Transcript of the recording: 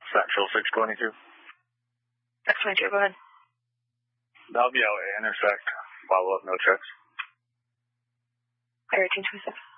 Central 622. 622, go ahead. That'll be LA intersect. Follow up, no checks. 1826.